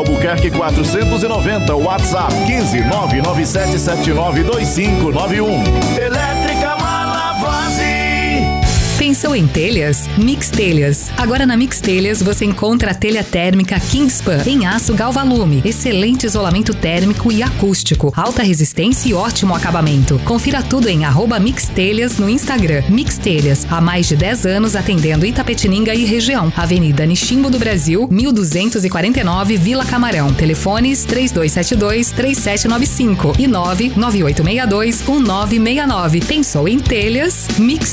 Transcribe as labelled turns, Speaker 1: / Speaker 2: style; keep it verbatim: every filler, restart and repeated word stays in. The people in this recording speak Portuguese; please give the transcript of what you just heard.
Speaker 1: Albuquerque quatrocentos e noventa, WhatsApp quinze nove nove sete sete nove dois cinco nove um. Elétrica Malavase.
Speaker 2: Pensou em telhas? Mix Telhas. Agora na Mix Telhas você encontra a telha térmica Kingspan em aço Galvalume. Excelente isolamento térmico e acústico, alta resistência e ótimo acabamento. Confira tudo em arroba Mix Telhas no Instagram. Mix Telhas, há mais de dez anos atendendo Itapetininga e região. Avenida Nishimbo do Brasil, mil duzentos e quarenta e nove, Vila Camarão. Telefones três dois sete dois, três sete nove cinco e nove nove oito seis dois, um nove seis nove. Pensou em telhas? Mix